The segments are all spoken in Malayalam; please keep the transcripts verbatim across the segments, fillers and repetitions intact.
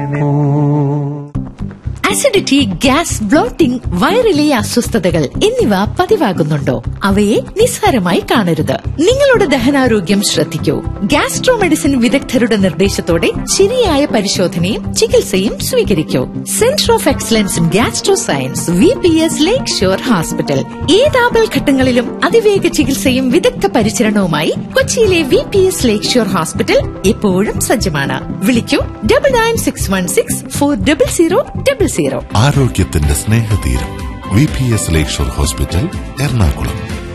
അസിഡിറ്റി, ഗ്യാസ്, ബ്ലോട്ടിംഗ്, വയറിലെ അസ്വസ്ഥതകൾ എന്നിവ പതിവാകുന്നുണ്ടോ? അവയെ നിസ്സാരമായി കാണരുത്. നിങ്ങളുടെ ദഹനാരോഗ്യം ശ്രദ്ധിക്കൂ. ഗ്യാസ്ട്രോ മെഡിസിൻ വിദഗ്ധരുടെ നിർദ്ദേശത്തോടെ ശരിയായ പരിശോധനയും ചികിത്സയും സ്വീകരിക്കൂ. Centre of excellence in gastro science, V P S lake shore hospital. ഏത് ആപൽഘട്ടങ്ങളിലും അതിവേഗ ചികിത്സയും വിദഗ്ധ പരിചരണവുമായി കൊച്ചിയിലെ വി പി എസ് ലേക്ക് ഷോർ ഹോസ്പിറ്റൽ എപ്പോഴും സജ്ജമാണ്. വിളിക്കൂ double nine six one six four double zero double zero. ആരോഗ്യത്തിന്റെ സ്നേഹതീരം വി പി എസ് ലേക്ക് shore hospital, Ernakulam.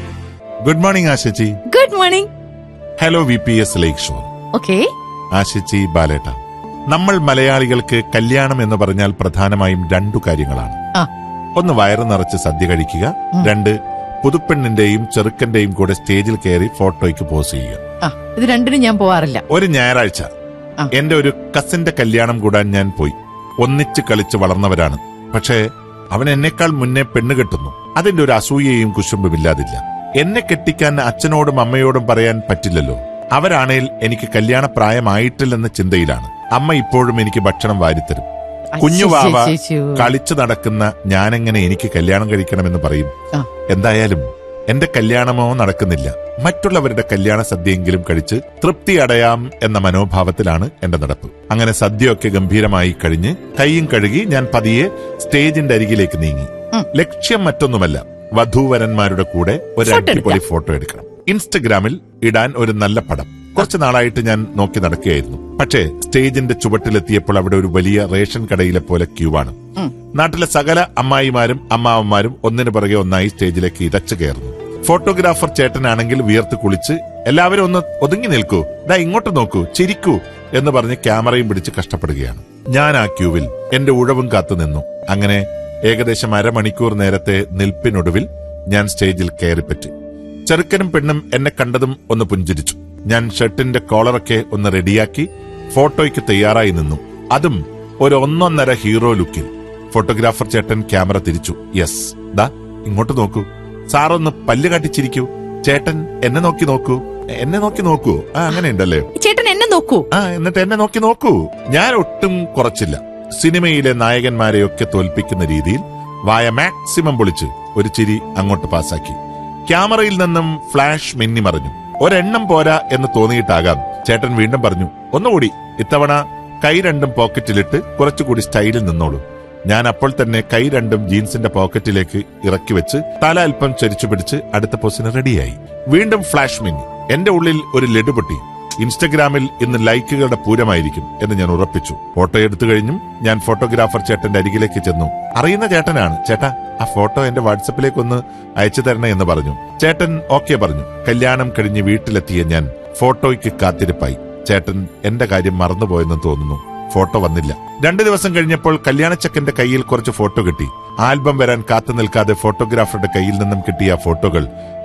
Good morning ആശച്ചി. Good morning. Hello V P S ലേക്ക് ഷോർ. ഓക്കെ ആശച്ചി, ബാലേട്ട, നമ്മൾ മലയാളികൾക്ക് കല്യാണം എന്ന് പറഞ്ഞാൽ പ്രധാനമായും രണ്ടു കാര്യങ്ങളാണ്. ഒന്ന്, വയറ് നിറച്ച് സദ്യ കഴിക്കുക. രണ്ട്, പുതുപ്പെണ്ണിന്റെയും ചെറുക്കന്റെയും കൂടെ സ്റ്റേജിൽ കയറി ഫോട്ടോയ്ക്ക് പോസ് ചെയ്യുക. ഇത് രണ്ടിനും ഞാൻ പോവാറില്ല. ഒരു ഞായറാഴ്ച എന്റെ ഒരു കസിന്റെ കല്യാണം കൂടാൻ ഞാൻ പോയി. ഒന്നിച്ച് കളിച്ച് വളർന്നവരാണ്. പക്ഷേ അവൻ എന്നെക്കാൾ മുന്നേ പെണ്ണ് കെട്ടുന്നു. അതിന്റെ ഒരു അസൂയയും കുശുമ്പുമില്ലാതില്ല. എന്നെ കെട്ടിക്കാൻ അച്ഛനോടും അമ്മയോടും പറയാൻ പറ്റില്ലല്ലോ. അവരാണേൽ എനിക്ക് കല്യാണ പ്രായമായിട്ടില്ലെന്ന ചിന്തയിലാണ്. അമ്മ ഇപ്പോഴും എനിക്ക് ഭക്ഷണം വാരിത്തരും. കുഞ്ഞുവാവ കളിച്ചു നടക്കുന്ന ഞാനെങ്ങനെ എനിക്ക് കല്യാണം കഴിക്കണമെന്ന് പറയും. എന്തായാലും എന്റെ കല്യാണമോ നടക്കുന്നില്ല. മറ്റുള്ളവരുടെ കല്യാണ സദ്യയെങ്കിലും കഴിച്ച് തൃപ്തി അടയാം എന്ന മനോഭാവത്തിലാണ് എന്റെ നടപ്പ്. അങ്ങനെ സദ്യയൊക്കെ ഗംഭീരമായി കഴിഞ്ഞ് കൈയും കഴുകി ഞാൻ പതിയെ സ്റ്റേജിന്റെ അരികിലേക്ക് നീങ്ങി. ലക്ഷ്യം മറ്റൊന്നുമല്ല, വധൂവരന്മാരുടെ കൂടെ ഒരു അടിപൊളി ഫോട്ടോ എടുക്കണം, ഇൻസ്റ്റഗ്രാമിൽ ഇടാൻ ഒരു നല്ല പടം. കുറച്ചു നാളായിട്ട് ഞാൻ നോക്കി നടക്കുകയായിരുന്നു. പക്ഷേ സ്റ്റേജിന്റെ ചുവട്ടിലെത്തിയപ്പോൾ അവിടെ ഒരു വലിയ റേഷൻ കടയിലെ പോലെ ക്യൂ ആണ്. നാട്ടിലെ സകല അമ്മായിമാരും അമ്മാവന്മാരും ഒന്നിനു പുറകെ ഒന്നായി സ്റ്റേജിലേക്ക് ഇരച്ചു കയറുന്നു. ഫോട്ടോഗ്രാഫർ ചേട്ടനാണെങ്കിൽ വിയർത്ത് കുളിച്ച് എല്ലാവരും ഒന്ന് ഒതുങ്ങി നിൽക്കൂ, ദാ ഇങ്ങോട്ട് നോക്കൂ, ചിരിക്കൂ എന്ന് പറഞ്ഞ് ക്യാമറയും പിടിച്ച് കഷ്ടപ്പെടുകയാണ്. ഞാൻ ആ ക്യൂവിൽ എന്റെ ഉഴവും കാത്തു നിന്നു. അങ്ങനെ ഏകദേശം അരമണിക്കൂർ നേരത്തെ നിൽപ്പിനൊടുവിൽ ഞാൻ സ്റ്റേജിൽ കയറിപ്പറ്റി. ചെറുക്കനും പെണ്ണും എന്നെ കണ്ടതും ഒന്ന് പുഞ്ചിരിച്ചു. ഞാൻ ഷർട്ടിന്റെ കോളറൊക്കെ ഒന്ന് റെഡിയാക്കി ഫോട്ടോയ്ക്ക് തയ്യാറായി നിന്നു. അതും ഒരു ഒന്നൊന്നര ഹീറോ ലുക്കിൽ. ഫോട്ടോഗ്രാഫർ ചേട്ടൻ ക്യാമറ തിരിച്ചു. യെസ്, ദാ ഇങ്ങോട്ട് നോക്കൂ, സാറൊന്ന് പല്ല് കാട്ടിച്ചിരിക്കൂ, ചേട്ടൻ എന്നെ നോക്കി നോക്കൂ, എന്നെ നോക്കി നോക്കൂ. ആ, അങ്ങനെ ഉണ്ടല്ലേ, ചേട്ടൻ എന്നെ നോക്കൂ. ആ, എന്നിട്ട് എന്നെ നോക്കി നോക്കൂ. ഞാൻ ഒട്ടും കുറച്ചില്ല. സിനിമയിലെ നായകന്മാരെയൊക്കെ തോൽപ്പിക്കുന്ന രീതിയിൽ വായ മാക്സിമം പൊളിച്ച് ഒരു ചിരി അങ്ങോട്ട് പാസാക്കി. ക്യാമറയിൽ നിന്നും ഫ്ലാഷ് മിന്നി മറിഞ്ഞു. ഒരെണ്ണം പോരാ എന്ന് തോന്നിയിട്ടാകാം ചേട്ടൻ വീണ്ടും പറഞ്ഞു, ഒന്നുകൂടി, ഇത്തവണ കൈ രണ്ടും പോക്കറ്റിലിട്ട് കുറച്ചുകൂടി സ്റ്റൈലിൽ നിന്നോളൂ. ഞാൻ അപ്പോൾ തന്നെ കൈ രണ്ടും ജീൻസിന്റെ പോക്കറ്റിലേക്ക് ഇറക്കി വെച്ച് തല അല്പം ചരിച്ചു പിടിച്ച് അടുത്ത പോസിന് റെഡിയായി. വീണ്ടും ഫ്ലാഷ് മിന്നി. എന്റെ ഉള്ളിൽ ഒരു ലഡു പൊട്ടി. ഇൻസ്റ്റഗ്രാമിൽ ഇന്ന് ലൈക്കുകളുടെ പൂരമായിരിക്കും എന്ന് ഞാൻ ഉറപ്പിച്ചു. ഫോട്ടോ എടുത്തു കഴിഞ്ഞും ഞാൻ ഫോട്ടോഗ്രാഫർ ചേട്ടന്റെ അരികിലേക്ക് ചെന്നു. അറിയുന്ന ചേട്ടനാണ്. ചേട്ടാ, ആ ഫോട്ടോ എന്റെ വാട്സപ്പിലേക്ക് ഒന്ന് അയച്ചു തരണേ എന്ന് പറഞ്ഞു. ചേട്ടൻ ഓക്കെ പറഞ്ഞു. കല്യാണം കഴിഞ്ഞ് വീട്ടിലെത്തിയ ഞാൻ ഫോട്ടോയ്ക്ക് കാത്തിരിപ്പായി. ചേട്ടൻ എന്റെ കാര്യം മറന്നുപോയെന്ന് തോന്നുന്നു. ഫോട്ടോ വന്നില്ല. രണ്ടു ദിവസം കഴിഞ്ഞപ്പോൾ കല്യാണച്ചക്കന്റെ കയ്യിൽ കുറച്ച് ഫോട്ടോ കിട്ടി. ആൽബം വരാൻ കാത്തു നിൽക്കാതെ ഫോട്ടോഗ്രാഫറുടെ കയ്യിൽ നിന്നും കിട്ടിയ ഫോട്ടോകൾ